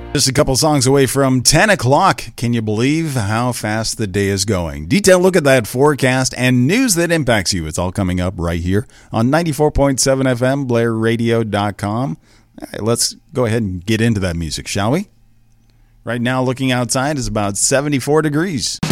Just a couple songs away from 10 o'clock. Can you believe how fast the day is going? Detailed look at that forecast and news that impacts you. It's all coming up right here on 94.7 FM, BlairRadio.com. All right, let's go ahead and get into that music, shall we? Right now, looking outside is about 74 degrees.